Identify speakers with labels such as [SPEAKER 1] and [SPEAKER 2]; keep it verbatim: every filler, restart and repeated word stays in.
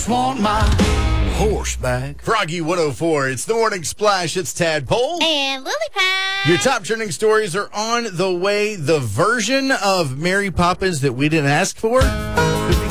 [SPEAKER 1] just want my horse back.
[SPEAKER 2] Froggy one oh four. It's the Morning Splash. It's Tadpole.
[SPEAKER 3] And Lily Pad.
[SPEAKER 2] Your top trending stories are on the way. The version of Mary Poppins that we didn't ask for